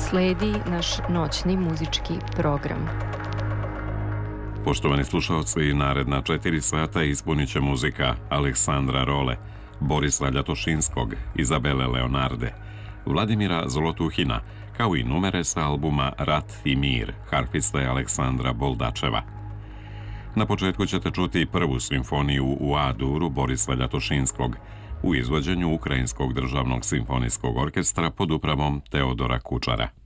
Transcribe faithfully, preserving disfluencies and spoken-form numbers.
sledi naš noćni muzički program. Poštovani slušalci, naredna četiri sata ispunit će muzika Aleksandra Role, Borisa Ljatošinskog, Izabele Leonarde, Vladimira Zolotuhina, kao i numere sa albuma Rat i mir, harfiste Aleksandra Boldačeva. Na početku ćete čuti prvu simfoniju u A-duru Borisa Ljatošinskog u izvođenju Ukrajinskog državnog simfonijskog orkestra pod upravom Teodora Kučara.